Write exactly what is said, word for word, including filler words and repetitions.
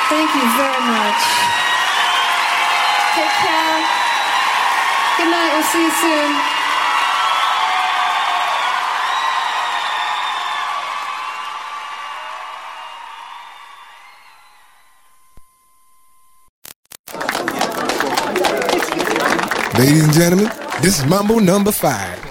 Thank you very much. Take care. Good night. We'll see you soon. Ladies and gentlemen, this is Mambo number five.